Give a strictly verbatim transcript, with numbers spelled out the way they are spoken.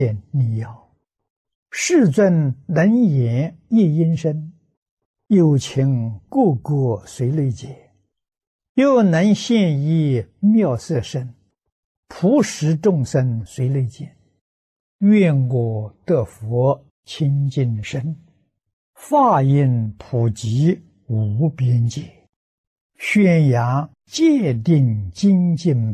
你要世尊能言一音声，有情个个随类解，又能现一妙色身，普使众生随类见。愿我得佛清净身，法音普及无边界，宣扬戒定精进